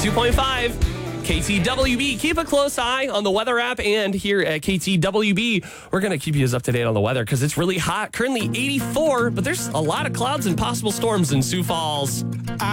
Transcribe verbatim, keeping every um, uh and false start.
two point five. K T W B. Keep a close eye on the weather app, and here at K T W B, we're going to keep you as up to date on the weather because it's really hot. Currently eighty-four, but there's a lot of clouds and possible storms in Sioux Falls.